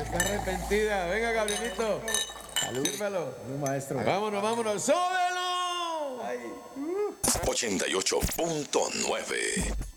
Está arrepentida. Venga, Gabrielito. Salud. Sírvelo. Maestro. Vámonos, vámonos. ¡Súbelo! 88.9